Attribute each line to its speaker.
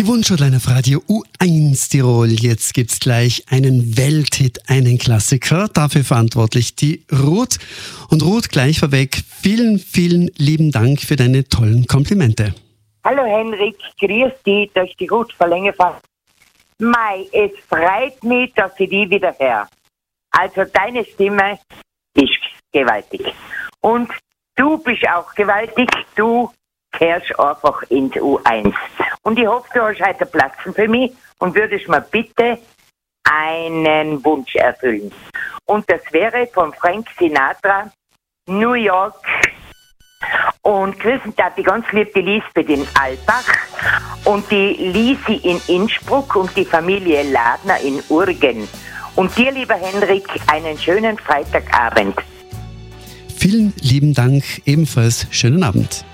Speaker 1: Die Wunschhotline auf Radio U1 Tirol. Jetzt gibt's gleich einen Welthit, einen Klassiker. Dafür verantwortlich die Ruth. Und Ruth, gleich vorweg, vielen, vielen lieben Dank für deine tollen Komplimente.
Speaker 2: Hallo Henrik, grüß dich, dass ich die Ruth verlängert habe. Mei, es freut mich, dass ich die wieder höre. Also deine Stimme ist gewaltig. Und du bist auch gewaltig, du kehrst einfach ins U1. Und ich hoffe, du hast heute Platz für mich und würdest mir bitte einen Wunsch erfüllen. Und das wäre von Frank Sinatra, New York. Und grüßen darf ich ganz lieb die Lisbeth in Albach und die Lisi in Innsbruck und die Familie Ladner in Urgen. Und dir, lieber Henrik, einen schönen Freitagabend.
Speaker 1: Vielen lieben Dank, ebenfalls schönen Abend.